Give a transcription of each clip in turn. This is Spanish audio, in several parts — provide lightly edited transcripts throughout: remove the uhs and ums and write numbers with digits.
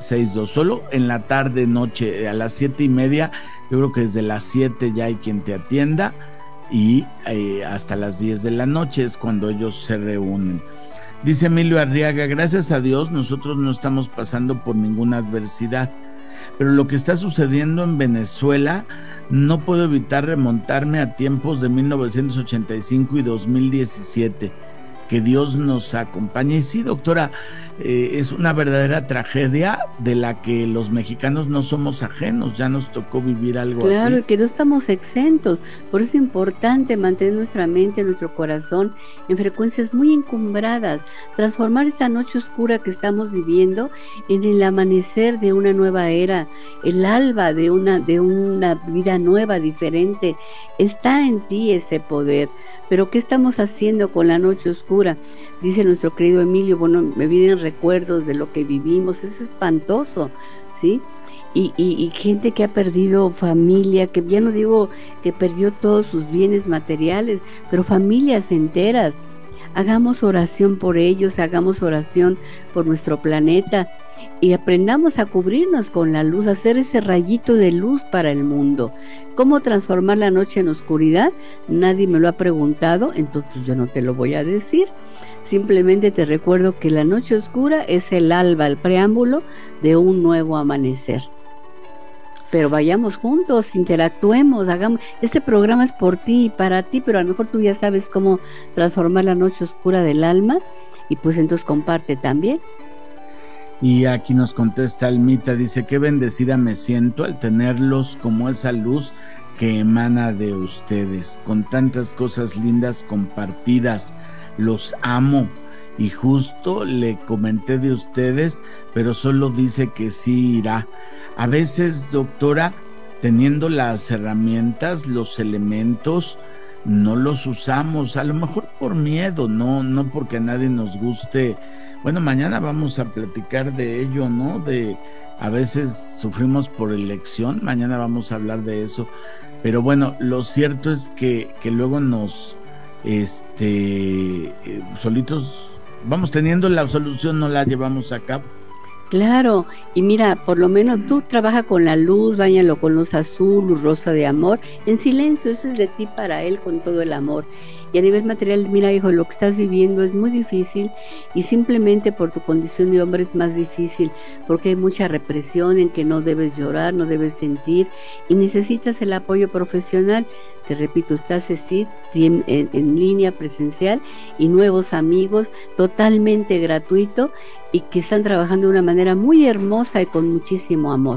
662. Solo en la tarde, noche, a las 7:30, yo creo que desde las 7 ya hay quien te atienda, y hasta las 10 de la noche es cuando ellos se reúnen. Dice Emilio Arriaga, gracias a Dios nosotros no estamos pasando por ninguna adversidad, pero lo que está sucediendo en Venezuela, no puedo evitar remontarme a tiempos de 1985 y 2017. Que Dios nos acompañe. Y sí, doctora, es una verdadera tragedia de la que los mexicanos no somos ajenos, ya nos tocó vivir algo así. Claro, que no estamos exentos, por eso es importante mantener nuestra mente, nuestro corazón en frecuencias muy encumbradas, transformar esa noche oscura que estamos viviendo en el amanecer de una nueva era, el alba de una vida nueva, diferente. Está en ti ese poder. Pero ¿qué estamos haciendo con la noche oscura? Dice nuestro querido Emilio, bueno, me vienen recuerdos de lo que vivimos, es espantoso, ¿sí? Y gente que ha perdido familia, que ya no digo que perdió todos sus bienes materiales, pero familias enteras. Hagamos oración por ellos, hagamos oración por nuestro planeta y aprendamos a cubrirnos con la luz, a hacer ese rayito de luz para el mundo. ¿Cómo transformar la noche en oscuridad? Nadie me lo ha preguntado, entonces yo no te lo voy a decir. Simplemente te recuerdo que la noche oscura es el alba, el preámbulo de un nuevo amanecer. Pero vayamos juntos, interactuemos, hagamos. Este programa es por ti y para ti, pero a lo mejor tú ya sabes cómo transformar la noche oscura del alma, y pues entonces comparte también. Y aquí nos contesta Almita, dice, qué bendecida me siento al tenerlos como esa luz que emana de ustedes, con tantas cosas lindas compartidas, los amo. Y justo le comenté de ustedes, pero solo dice que sí irá. A veces, doctora, teniendo las herramientas, los elementos, no los usamos, a lo mejor por miedo, no porque a nadie nos guste. Bueno, mañana vamos a platicar de ello, ¿no? De a veces sufrimos por elección, mañana vamos a hablar de eso. Pero bueno, lo cierto es que luego nos, solitos vamos teniendo la solución, no la llevamos a cabo. Claro, y mira, por lo menos tú trabaja con la luz, báñalo con luz azul, luz rosa de amor, en silencio, eso es de ti para él con todo el amor. Y a nivel material, mira, hijo, lo que estás viviendo es muy difícil y simplemente por tu condición de hombre es más difícil, porque hay mucha represión en que no debes llorar, no debes sentir y necesitas el apoyo profesional. Te repito, está CECID en línea presencial y nuevos amigos totalmente gratuito y que están trabajando de una manera muy hermosa y con muchísimo amor.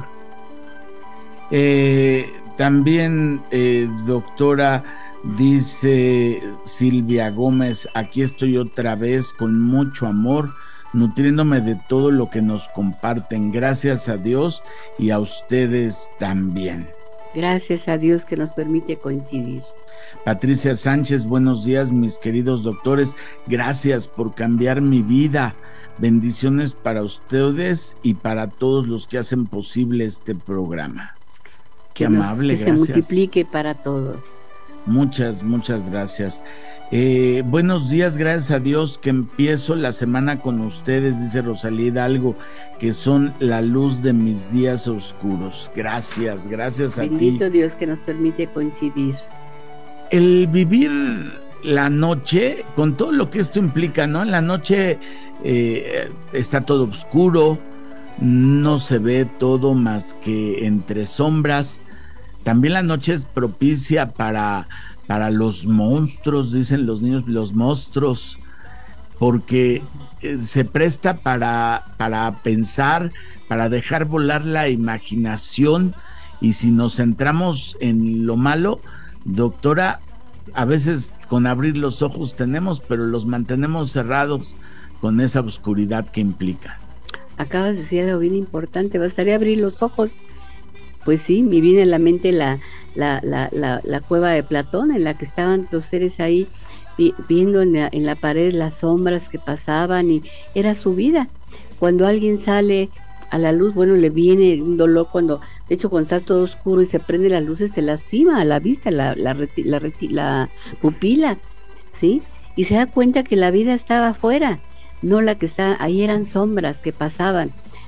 También, doctora, dice Silvia Gómez, aquí estoy otra vez con mucho amor, nutriéndome de todo lo que nos comparten. Gracias a Dios y a ustedes también. Gracias a Dios que nos permite coincidir. Patricia Sánchez, buenos días, mis queridos doctores. Gracias por cambiar mi vida. Bendiciones para ustedes y para todos los que hacen posible este programa. Qué amable, que gracias. Se multiplique para todos. Muchas gracias. Buenos días, gracias a Dios que empiezo la semana con ustedes, dice Rosalía Hidalgo, que son la luz de mis días oscuros. Gracias a ti. Bendito Dios que nos permite coincidir. El vivir la noche, con todo lo que esto implica, ¿no? En la noche está todo oscuro, no se ve todo más que entre sombras. También la noche es propicia para los monstruos, dicen los niños, los monstruos, porque se presta para pensar, para dejar volar la imaginación, y si nos centramos en lo malo, doctora, a veces con abrir los ojos tenemos, pero los mantenemos cerrados con esa oscuridad que implica. Acabas de decir algo bien importante, bastaría abrir los ojos. Pues sí, me viene a la mente la cueva de Platón, en la que estaban los seres ahí viendo en la pared las sombras que pasaban, y era su vida. Cuando alguien sale a la luz, bueno, le viene un dolor cuando está todo oscuro y se prende las luces, te lastima a la vista, la pupila, ¿sí? Y se da cuenta que la vida estaba afuera, no la que está ahí, eran sombras que pasaban.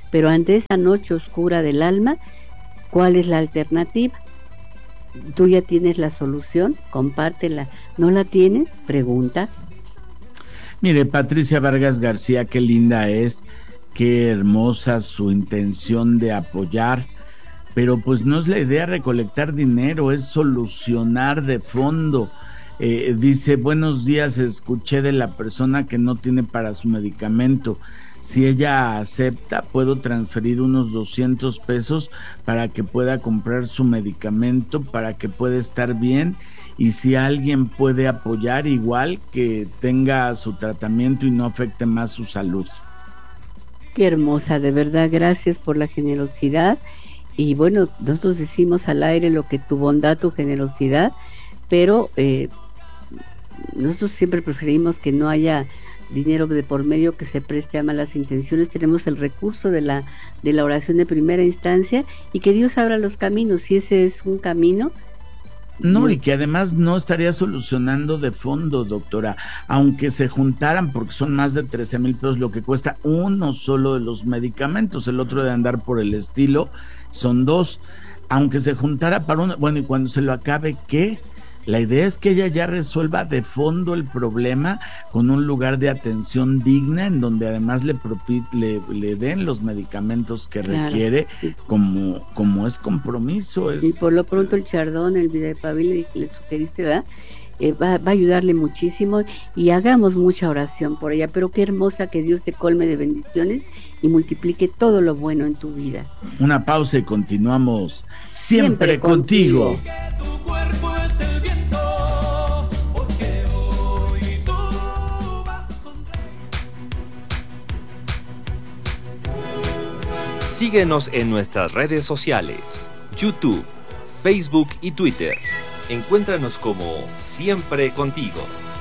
Pero ante esa noche oscura del alma, ¿cuál es la alternativa? Tú ya tienes la solución, compártela. ¿No la tienes? Pregunta. Mire, Patricia Vargas García, qué linda es, qué hermosa su intención de apoyar, pero pues no es la idea recolectar dinero, es solucionar de fondo. Dice, buenos días, escuché de la persona que no tiene para su medicamento. Si ella acepta, puedo transferir unos 200 pesos para que pueda comprar su medicamento, para que pueda estar bien. Y si alguien puede apoyar, igual que tenga su tratamiento y no afecte más su salud. Qué hermosa, de verdad, gracias por la generosidad. Y bueno, nosotros decimos al aire lo que tu bondad, tu generosidad, pero nosotros siempre preferimos que no haya dinero de por medio que se preste a malas intenciones. Tenemos el recurso de la oración de primera instancia, y que Dios abra los caminos, si ese es un camino. No, y que además no estaría solucionando de fondo, doctora, aunque se juntaran, porque son más de 13,000 pesos lo que cuesta uno solo de los medicamentos, el otro de andar por el estilo, son 2, aunque se juntara para uno, bueno, y cuando se lo acabe, ¿qué? La idea es que ella ya resuelva de fondo el problema con un lugar de atención digna, en donde además le den los medicamentos que requiere, como es compromiso. Y por lo pronto el Chardón, el Videpavir que le sugeriste, ¿verdad? Va a ayudarle muchísimo, y hagamos mucha oración por ella. Pero qué hermosa, que Dios te colme de bendiciones y multiplique todo lo bueno en tu vida. Una pausa y continuamos siempre contigo. Síguenos en nuestras redes sociales, YouTube, Facebook y Twitter. Encuéntranos como Siempre Contigo.